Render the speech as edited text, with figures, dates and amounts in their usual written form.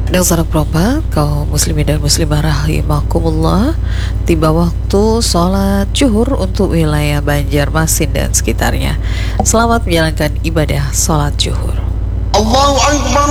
Dan saudara perobat, kaum muslimin dan muslimah rahimakumullah, tiba waktu sholat zuhur untuk wilayah Banjarmasin dan sekitarnya. Selamat menjalankan ibadah sholat zuhur. Allahu Akbar.